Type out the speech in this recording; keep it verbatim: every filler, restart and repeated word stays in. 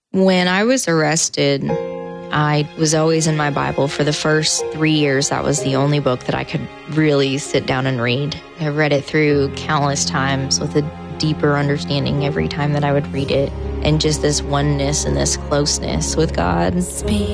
When I was arrested, I was always in my Bible. For the first three years, that was the only book that I could really sit down and read. I read it through countless times with a deeper understanding every time that I would read it, and just this oneness and this closeness with God.